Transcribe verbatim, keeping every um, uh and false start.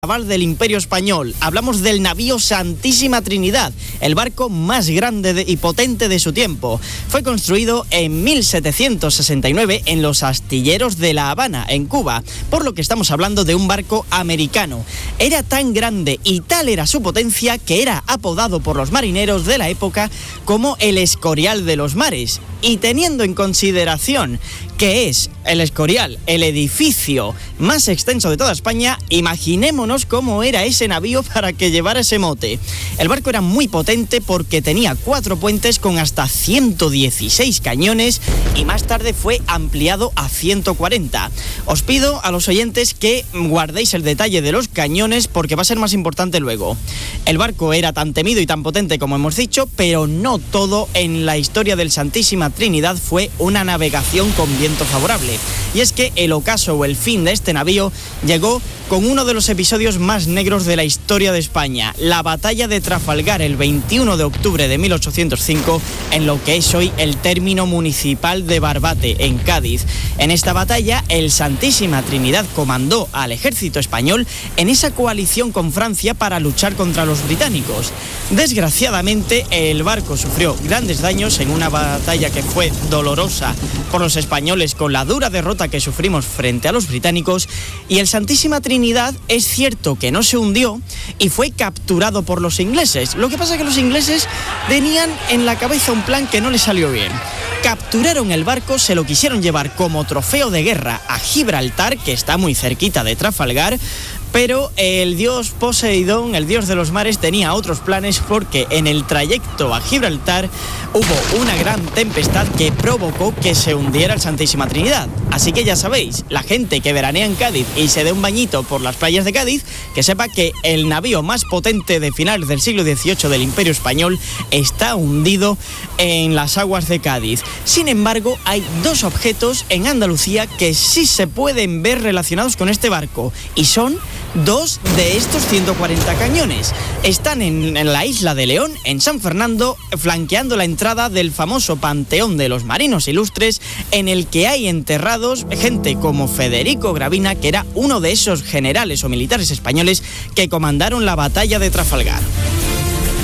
Naval del Imperio Español. Hablamos del navío Santísima Trinidad, el barco más grande de, y potente de su tiempo. Fue construido en mil setecientos sesenta y nueve en los astilleros de La Habana, en Cuba, por lo que estamos hablando de un barco americano. Era tan grande y tal era su potencia que era apodado por los marineros de la época como el Escorial de los mares. Y teniendo en consideración que es el Escorial, el edificio más extenso de toda España, imaginémonos cómo era ese navío para que llevara ese mote. El barco era muy potente porque tenía cuatro puentes con hasta ciento dieciséis cañones y más tarde fue ampliado a ciento cuarenta. Os pido a los oyentes que guardéis el detalle de los cañones porque va a ser más importante luego. El barco era tan temido y tan potente como hemos dicho, pero no todo en la historia del Santísima Trinidad fue una navegación con viento favorable. Y es que el ocaso o el fin de este navío llegó con uno de los episodios más negros de la historia de España, la batalla de Trafalgar el veintiuno de octubre de mil ochocientos cinco, en lo que es hoy el término municipal de Barbate, en Cádiz. En esta batalla, el Santísima Trinidad comandó al ejército español en esa coalición con Francia para luchar contra los británicos. Desgraciadamente, el barco sufrió grandes daños en una batalla que fue dolorosa por los españoles con la dura derrota que sufrimos frente a los británicos, y el Santísima Trinidad es cierto que no se hundió y fue capturado por los ingleses. Lo que pasa es que los ingleses tenían en la cabeza un plan que no les salió bien. Capturaron el barco, se lo quisieron llevar como trofeo de guerra a Gibraltar, que está muy cerquita de Trafalgar, pero el dios Poseidón, el dios de los mares, tenía otros planes porque en el trayecto a Gibraltar hubo una gran tempestad que provocó que se hundiera el Santísima Trinidad. Así que ya sabéis, la gente que veranea en Cádiz y se dé un bañito por las playas de Cádiz, que sepa que el navío más potente de finales del siglo dieciocho del Imperio Español está hundido en las aguas de Cádiz. Sin embargo, hay dos objetos en Andalucía que sí se pueden ver relacionados con este barco, y son dos de estos ciento cuarenta cañones. Están en, en la isla de León, en San Fernando, flanqueando la entrada del famoso Panteón de los Marinos Ilustres, en el que hay enterrados gente como Federico Gravina, que era uno de esos generales o militares españoles que comandaron la batalla de Trafalgar.